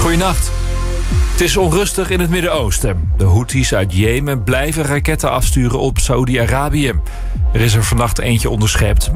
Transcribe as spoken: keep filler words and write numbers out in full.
Goeienacht. Het is onrustig in het Midden-Oosten. De Houthis uit Jemen blijven raketten afsturen op Saoedi-Arabië. Er is er vannacht eentje onderschept.